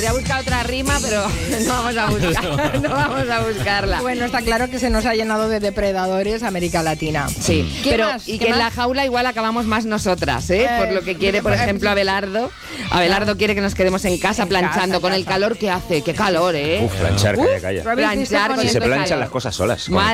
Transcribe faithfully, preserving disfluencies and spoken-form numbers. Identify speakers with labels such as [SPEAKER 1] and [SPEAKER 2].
[SPEAKER 1] podría buscar otra rima, pero no vamos a buscar, no vamos a buscarla.
[SPEAKER 2] Bueno, está claro que se nos ha llenado de depredadores América Latina.
[SPEAKER 1] Sí,
[SPEAKER 2] ¿Qué
[SPEAKER 1] pero
[SPEAKER 2] más?
[SPEAKER 1] y
[SPEAKER 2] ¿Qué
[SPEAKER 1] que en
[SPEAKER 2] más?
[SPEAKER 1] la jaula igual acabamos más nosotras, ¿eh?
[SPEAKER 2] Eh,
[SPEAKER 1] Por lo que quiere, por
[SPEAKER 2] eh,
[SPEAKER 1] ejemplo, Abelardo. Abelardo quiere que nos quedemos en casa
[SPEAKER 2] En
[SPEAKER 1] planchando
[SPEAKER 2] casa,
[SPEAKER 1] con
[SPEAKER 2] en
[SPEAKER 1] el
[SPEAKER 2] casa.
[SPEAKER 1] calor que hace. ¡Qué calor, eh!
[SPEAKER 3] Uf, planchar, calla, calla.
[SPEAKER 2] Lo habéis visto
[SPEAKER 1] Planchar
[SPEAKER 2] con
[SPEAKER 1] con
[SPEAKER 3] Si
[SPEAKER 2] el
[SPEAKER 3] se
[SPEAKER 1] este
[SPEAKER 3] planchan
[SPEAKER 1] calor.
[SPEAKER 3] las cosas solas. con-
[SPEAKER 1] Madre